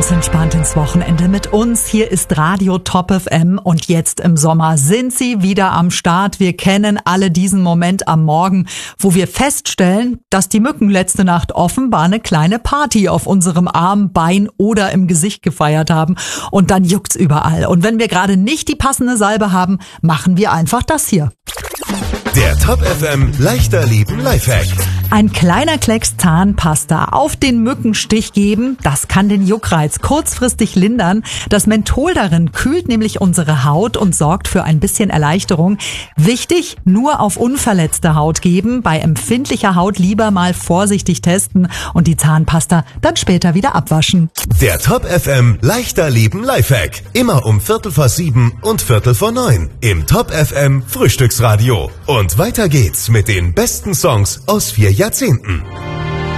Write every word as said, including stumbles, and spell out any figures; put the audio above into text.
ganz entspannt ins Wochenende mit uns. Hier ist Radio Top F M und jetzt im Sommer sind sie wieder am Start. Wir kennen alle diesen Moment am Morgen, wo wir feststellen, dass die Mücken letzte Nacht offenbar eine kleine Party auf unserem Arm, Bein oder im Gesicht gefeiert haben. Und dann juckt's überall. Und wenn wir gerade nicht die passende Salbe haben, machen wir einfach das hier. Der Top F M Leichter Leben Lifehack. Ein kleiner Klecks Zahnpasta auf den Mückenstich geben, das kann den Juckreiz kurzfristig lindern. Das Menthol darin kühlt nämlich unsere Haut und sorgt für ein bisschen Erleichterung. Wichtig, nur auf unverletzte Haut geben, bei empfindlicher Haut lieber mal vorsichtig testen und die Zahnpasta dann später wieder abwaschen. Der Top F M Leichter Leben Lifehack. Immer um Viertel vor sieben und Viertel vor neun im Top F M Frühstücksradio. Und weiter geht's mit den besten Songs aus vier Jahrzehnten.